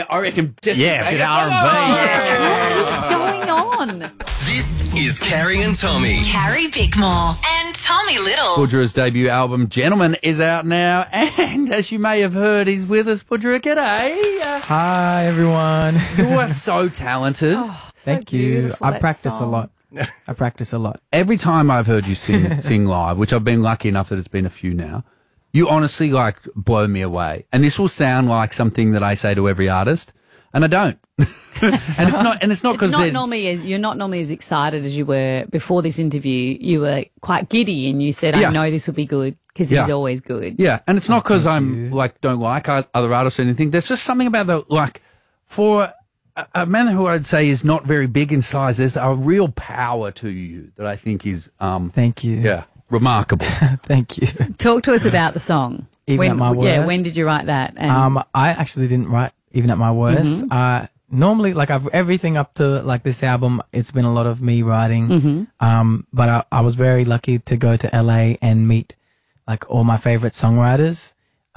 I reckon. Just Yeah, a bit R&B. What's going on? This is Carrie and Tommy. Carrie Bickmore and Tommy Little. Pudra's debut album, Gentleman, is out now, and as you may have heard, he's with us. Pudra, g'day. Hi, everyone. You are so talented. Thank you. beautiful, I that practice a song. lot. I practice a lot. Every time I've heard you sing live, which I've been lucky enough that it's been a few now, you honestly blow me away. And this will sound like something that I say to every artist, and I don't. and it's not It's because not normally you're not normally as excited as you were before this interview. You were quite giddy, and you said, Yeah. "I know this will be good because Yeah. he's always good." Yeah, and it's not because I'm don't like other artists or anything. There's just something about for a man who I'd say is not very big in size, there's a real power to you that I think is Thank you. yeah, remarkable. Thank you. Talk to us about the song. Even at My Yeah, Worst? when did you write that? And I actually didn't write Even at My Worst. Normally, I've everything up to this album, it's been a lot of me writing. But I was very lucky to go to LA and meet all my favorite songwriters,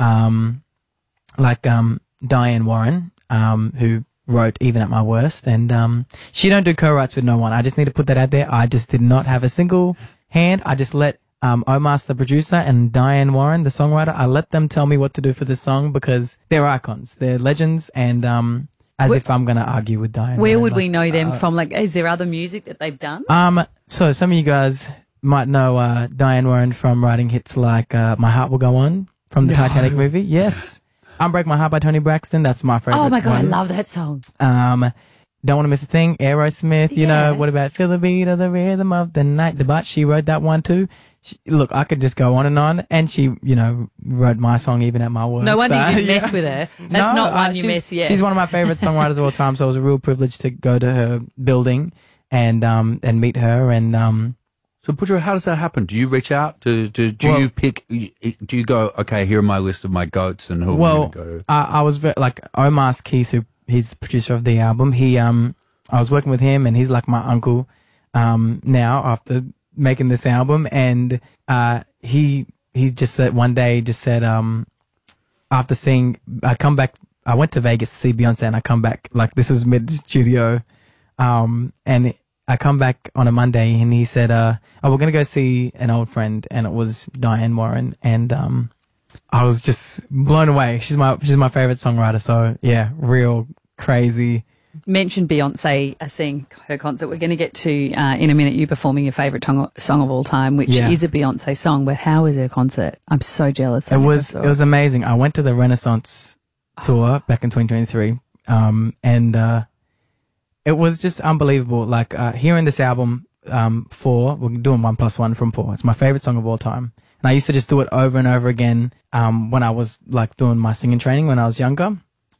Diane Warren, who wrote Even at My Worst, and she don't do co-writes with no one. I just need to put that out there. I just did not have a single hand. I just let Omar, the producer, and Diane Warren, the songwriter, I let them tell me what to do for this song because they're icons, they're legends, and if I'm gonna argue with Diane. where Warren, would we know them from? Is there other music that they've done? So some of you guys might know Diane Warren from writing hits like My Heart Will Go On from the Titanic movie. Yes. Unbreak My Heart by Tony Braxton. That's my favorite. Oh my God, I one. love that song. Don't Want to Miss a Thing, Aerosmith, you Yeah. know, what about Feel the Beat of the Rhythm of the Night? But she wrote that one too. Look, I could just go on, and she, wrote my song Even at My Worst. No wonder you didn't Yeah. mess with her. That's not one you miss. Yes, She's one of my favorite songwriters of all time, so it was a real privilege to go to her building and meet her and So, Pudra, how does that happen? Do you reach out? Do you pick? Do you go? Okay, here are my list of my goats, and who am I going to go to? I was Omar Keith, he's the producer of the album. I was working with him, and he's like my uncle now after making this album. And he just said one day, after seeing, I went to Vegas to see Beyonce, and I come back this was mid studio, and I come back on a Monday, and he said, "Oh, we're gonna go see an old friend," and it was Diane Warren, and I was just blown away. She's my favorite songwriter. So yeah, real crazy. mentioned Beyonce seeing her concert. We're going to get to in a minute you performing your favourite song of all time, which is a Beyonce song. But how was her concert? I'm so jealous. It was amazing. I went to the Renaissance tour back in 2023, and it was just unbelievable. Hearing this album, 4, we're doing 1+1 from 4. It's my favorite song of all time. And I used to just do it over and over again, when I was doing my singing training when I was younger.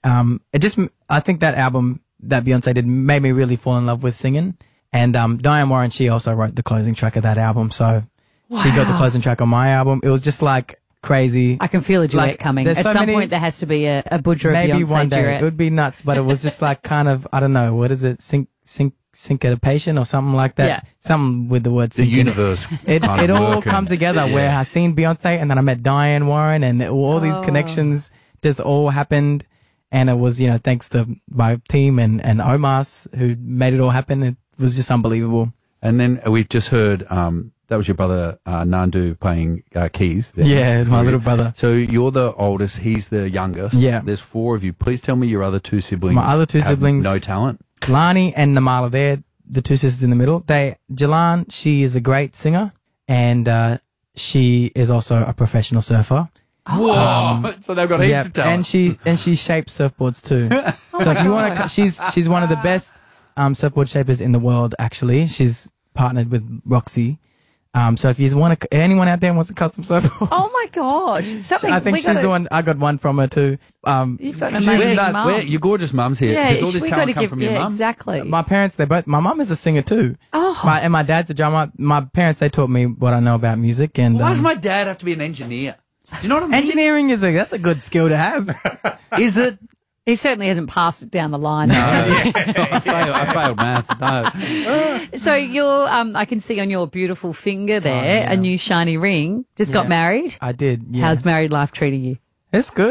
I think that album that Beyonce did made me really fall in love with singing. And, Diane Warren, she also wrote the closing track of that album. So she got the closing track on my album. It was just crazy. I can feel a duet coming. At there's some point there has to be a Budra maybe Beyonce one day. duet. It would be nuts, but it was just I don't know, what is it? Syncopation or something like that. Yeah. Something with the word The sync in universe. It kind of all working. come together where I seen Beyonce and then I met Diane Warren and all these connections just all happened. And it was, thanks to my team and Omas who made it all happen. It was just unbelievable. And then we've just heard that was your brother Nandu playing keys. there. Yeah, my little brother. So you're the oldest, he's the youngest. Yeah. There's 4 of you. Please tell me your other 2 siblings. My other 2 have siblings. no talent. Lani and Namala, they're the 2 sisters in the middle. Jalan, she is a great singer and she is also a professional surfer. Whoa! So they've got heaps of talent. and she shapes surfboards too. So if you want to, she's one of the best surfboard shapers in the world. Actually, she's partnered with Roxy. So if you want to, anyone out there wants a custom surfboard, Oh my gosh! Something I think she's the one. I got one from her too. You've got an she's amazing nuts. mum. Your gorgeous mum's here. Yeah, Does all this we got to talent come give. from your Yeah, mum? exactly. My parents, my mum is a singer too. Oh. And my dad's a drummer. My parents, they taught me what I know about music. And Why does my dad have to be an engineer? Do you know what I mean? engineering that's a good skill to have. Is it? He certainly hasn't passed it down the line. I failed maths. No. So you're, I can see on your beautiful finger there a new shiny ring. Just got Yeah. married. I did. Yeah. How's married life treating you? It's good.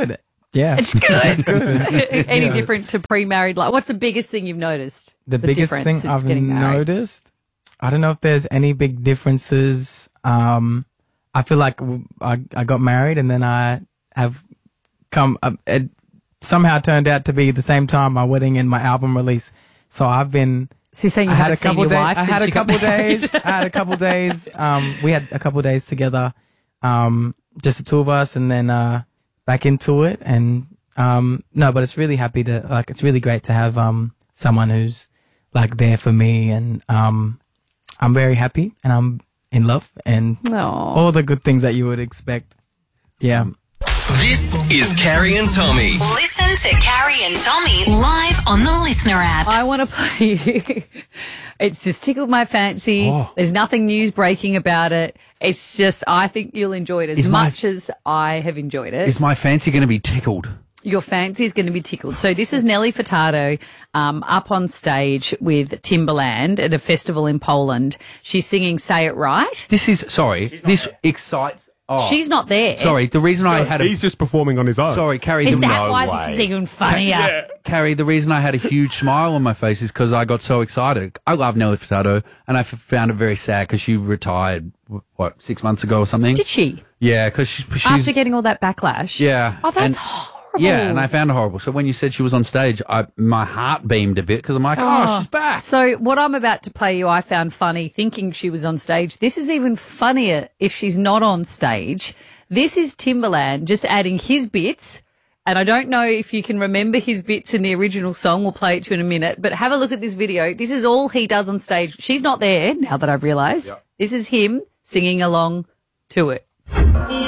Yeah. It's good. Any different to pre-married life? What's the biggest thing you've noticed? The biggest difference thing since I've getting married? noticed, I don't know if there's any big differences. I feel like I got married and then I have come, it somehow turned out to be the same time my wedding and my album release. So I've been, So you're saying you I had haven't a seen couple your days. wife I since had a you got couple married? days. I had a couple days. We had a couple days together, just the two of us, and then back into it. And no, but it's really happy to like. It's really great to have someone who's like there for me, and I'm very happy, and I'm in love, and Aw. all the good things that you would expect. Yeah. This is Carrie and Tommy. Listen to Carrie and Tommy live on the Listener app. I want to play you. It's just tickled my fancy. Oh. There's nothing news breaking about it. It's just, I think you'll enjoy it as much as I have enjoyed it. Is my fancy going to be tickled? Your fancy is going to be tickled. So this is Nelly Furtado up on stage with Timbaland at a festival in Poland. She's singing Say It Right. This excites. Oh, She's not there. sorry. The reason I had He's just performing on his own. sorry, Carrie. Is the, that why way. this is even funnier? Carrie, the reason I had a huge smile on my face is because I got so excited. I love Nelly Furtado, and I found it very sad because she retired, 6 months ago or something? Did she? Yeah, because she's... After getting all that backlash? Yeah. Oh, that's and- horrible. Yeah, and I found it horrible. So when you said she was on stage, my heart beamed a bit because I'm like, oh, she's back. So what I'm about to play you, I found funny thinking she was on stage. This is even funnier if she's not on stage. This is Timbaland just adding his bits. And I don't know if you can remember his bits in the original song. We'll play it to you in a minute. But have a look at this video. This is all he does on stage. She's not there, now that I've realised. This is him singing along to it.